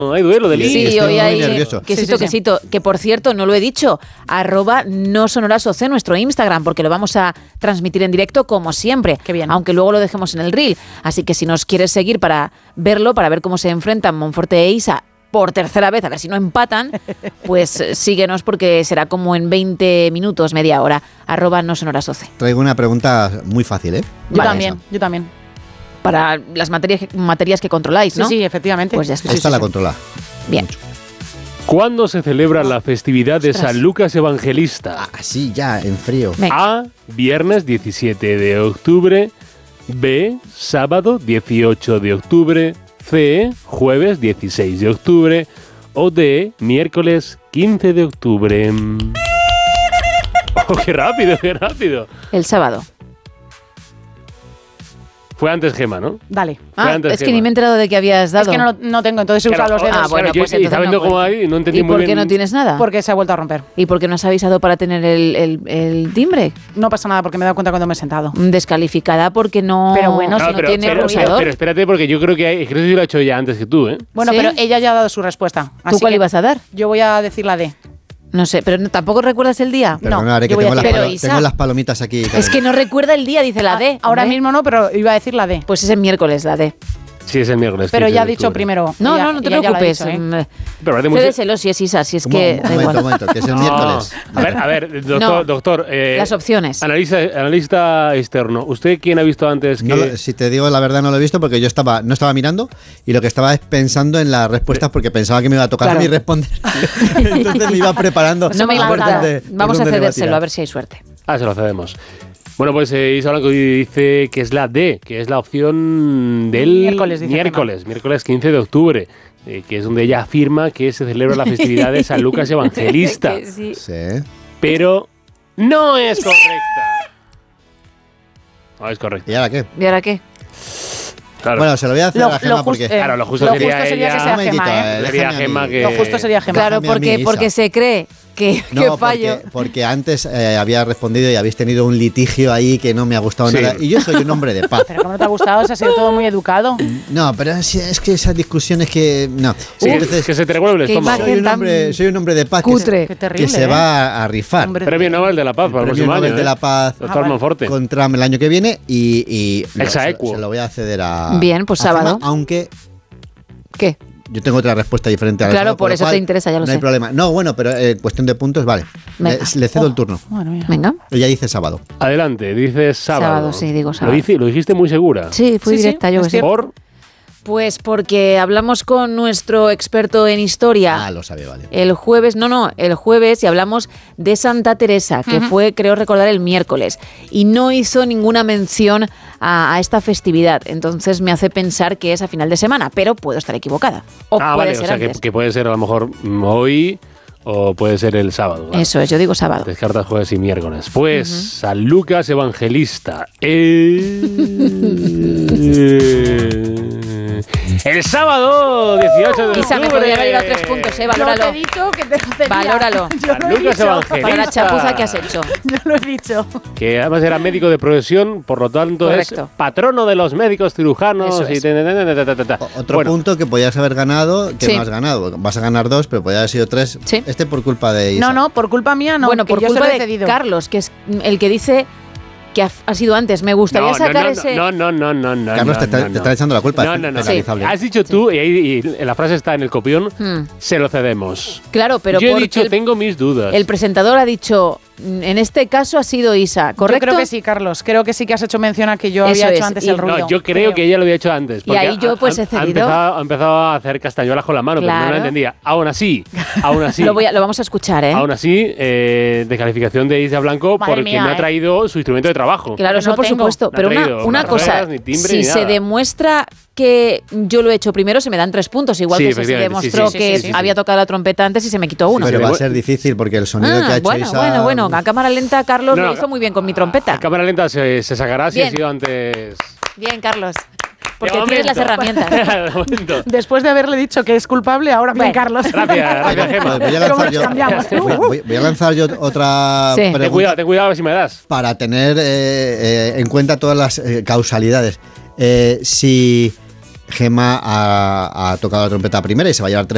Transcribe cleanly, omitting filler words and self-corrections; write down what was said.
Hay duelo del Sí, Estoy hoy hay nervioso. quesito. Que por cierto, no lo he dicho, @nosonorasoc, nuestro Instagram, porque lo vamos a transmitir en directo como siempre. Qué bien. Aunque luego lo dejemos en el reel. Así que si nos quieres seguir para verlo, para ver cómo se enfrentan Monforte e Isa por tercera vez, a ver si no empatan, pues síguenos porque será como en 20 minutos, media hora, @nosonorasoc. Traigo una pregunta muy fácil, ¿eh? Yo también. Para las materias que controláis, ¿no? Sí, efectivamente. Pues ya está. Esta la controla. Bien. ¿Cuándo se celebra la festividad de Ostras. San Lucas Evangelista? Así ya, en frío. Venga. A, viernes 17 de octubre. B, sábado 18 de octubre. C, jueves 16 de octubre. O D, miércoles 15 de octubre. ¡Oh, qué rápido, qué rápido! El sábado. Fue antes Gema, ¿no? Dale. Fue antes Es que Gema. ni me he enterado de que habías dado. Es que no tengo, entonces he usado los dedos. bueno, yo pues entonces sabiendo no cómo cuenta. hay, no entendí ¿Y muy por qué bien. no tienes nada? Porque se ha vuelto a romper. ¿Y por qué no has avisado para tener el timbre? No pasa nada porque me he dado cuenta cuando me he sentado. Descalificada porque no, Pero bueno, no, si pero, tiene pero, pulsador. pero espérate, porque yo creo que creo que yo lo he hecho ya antes que tú, ¿eh? Bueno, ¿Sí? pero ella ya ha dado su respuesta. ¿Tú cuál ibas a dar? Yo voy a decir la D. No sé, pero ¿tampoco recuerdas el día? Perdona, Are, que yo voy a tengo las, decir- Pero, Isa, tengo las palomitas aquí. Es que no recuerda el día, dice la D. Ahora hombre. mismo no, pero iba a decir la D. Pues es el miércoles, la D. Sí, es el miércoles. Pero 15 ya ha de dicho octubre. primero. No, Ella- no, no te ella ya lo ha preocupes. dicho, ¿eh? Pero parece muy Cédeselo si es Isa, si es que da un igual. momento, que es el miércoles. A ver, doctor, No, doctor las opciones. analista externo. ¿Usted quién ha visto antes que...? No si te digo la verdad, no lo he visto porque yo no estaba mirando y lo que estaba es pensando en las respuestas porque pensaba que me iba a tocar Claro. a mí responder. Entonces me iba preparando. No me a ver importa. dónde- por Vamos a dónde le iba cedérselo, tirar. a ver si hay suerte. Se lo cedemos. Bueno, pues Isa Blanco dice que es la D, que es la opción del Miércoles, dice miércoles 15 de octubre, que es donde ella afirma que se celebra la festividad de San Lucas Evangelista. Que sí. Sí. Pero no es correcta. No es correcta. ¿Y ahora qué? ¿Y ahora qué? Claro, Bueno, se lo voy a hacer Lo- a Gemma lo porque... justo- claro, lo justo lo sería justo sería ella. que sea Un momentito, Gemma, ¿eh? Sería déjame a Gemma mí. que... Lo justo sería Gemma. Claro, Déjame a mí, Isa. porque se cree que No, fallo. porque antes había respondido y habéis tenido un litigio ahí que no me ha gustado Sí. nada. Y yo soy un hombre de paz. Pero como no te ha gustado, se ha sido todo muy educado. No, pero es que esas discusiones que... No. Sí, Entonces, que se te revuelve el qué estómago. imagen. soy un hombre de paz Cutre. Qué terrible, que se ¿eh? va a rifar. Hombre, Premio Nobel de la Paz para el Premio próximo Nobel año. de la Paz Doctor vale. Monforte. con Trump el año que viene y Exaequo. se lo voy a ceder a... Bien, pues a Gemma, sábado. aunque ¿Qué? yo tengo otra respuesta diferente a la Claro, sábado, por lo eso cual te interesa, ya lo no hay sé. problema. No, bueno, pero cuestión de puntos, vale. Venga. Le cedo el turno. Bueno, mira. Venga. Ella dice sábado. Adelante, dices sábado. Sábado, sí, digo sábado. Lo dijiste muy segura. Sí, fui Sí, sí, directa, yo es que sé. cierto. Por... Pues porque hablamos con nuestro experto en historia. Lo sabe, vale. El jueves y hablamos de Santa Teresa, que fue, creo recordar, el miércoles. Y no hizo ninguna mención a esta festividad. Entonces me hace pensar que es a final de semana, pero puedo estar equivocada. O puede vale, ser o sea, que, antes. que puede ser a lo mejor hoy o puede ser el sábado. Vale. Eso es, yo digo sábado. Descartas jueves y miércoles. Pues San Lucas Evangelista. El sábado 18 de Isa, me octubre. podría haber ido a 3 puntos, Yo valóralo. te he dicho que te lo cedía. Valóralo. Yo lo he Lucas dicho. Evangelista. Para la chapuza que has hecho. Yo lo he dicho. Que además era médico de profesión, por lo tanto Correcto. es patrono de los médicos cirujanos. Eso Y es. Otro Bueno, punto que podías haber ganado, que Sí. no has ganado. Vas a ganar 2, pero podía haber sido 3. Sí. Este por culpa de Isa. No, por culpa mía no. Bueno, que por yo se culpa lo he de cedido. Carlos, que es el que dice que ha sido antes. Me gustaría sacar ese... No. Carlos te está echando la culpa. No, es no, no. penalizable. Has dicho tú, y la frase está en el copión, Hmm. se lo cedemos. Claro, pero Yo he porque dicho, tengo mis dudas. el presentador ha dicho, en este caso ha sido Isa, ¿correcto? Yo creo que sí, Carlos. Creo que sí que has hecho mención a que yo Eso había es, hecho antes y- el ruido. No, yo creo que ella lo había hecho antes. Y porque ahí yo, pues, he cedido. Ha empezado a hacer castañuelas con la mano, pero no Claro. la entendía. Aún así, Lo vamos a escuchar, ¿eh? aún así, descalificación de Isa Blanco Madre porque mía, no ha traído su instrumento de trabajo. Claro, Que eso no por tengo. supuesto. No ha Pero traído una cosa, ruedas, ni timbre, si ni se nada. demuestra que yo lo he hecho primero, se me dan 3 puntos. Igual Sí, que si se efectivamente, demostró sí, que sí. había tocado la trompeta antes y se me quitó uno. Pero Sí, va a sí. ser difícil porque el sonido que ha hecho Isa... bueno. A cámara lenta, Carlos No, lo no, hizo muy bien con mi trompeta. A cámara lenta se sacará si ha Bien. sido antes. Bien, Carlos. Porque De tienes las momento. herramientas. De momento. Después de haberle dicho que es culpable, ahora bien, Bueno. Carlos. Gracias, Gemma. Voy a ¿Cómo lanzar nos yo, cambiamos? voy a lanzar yo otra Sí. pregunta Ten cuidado a ver si me das. para tener en cuenta todas las causalidades. Si Gemma ha tocado la trompeta primera y se va a llevar 3